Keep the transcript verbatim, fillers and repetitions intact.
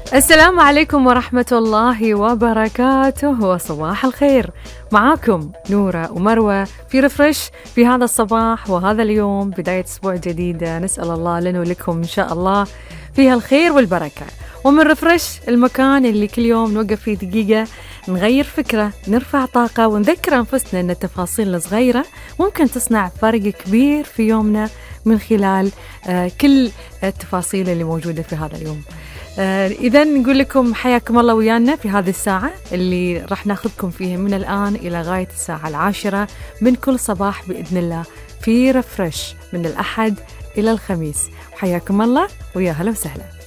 السلام عليكم ورحمة الله وبركاته وصباح الخير. معاكم نورة ومروة في ريفرش في هذا الصباح وهذا اليوم، بداية أسبوع جديدة نسأل الله لنا ولكم إن شاء الله فيها الخير والبركة. ومن ريفرش المكان اللي كل يوم نوقف فيه دقيقة نغير فكرة، نرفع طاقة ونذكر أنفسنا أن التفاصيل الصغيرة ممكن تصنع فرق كبير في يومنا من خلال آه كل التفاصيل اللي موجودة في هذا اليوم. آه إذا نقول لكم حياكم الله ويانا في هذه الساعة اللي راح ناخذكم فيها من الآن إلى غاية الساعة العاشرة من كل صباح بإذن الله في ريفرش من الأحد إلى الخميس. حياكم الله ويا هلا وسهلا.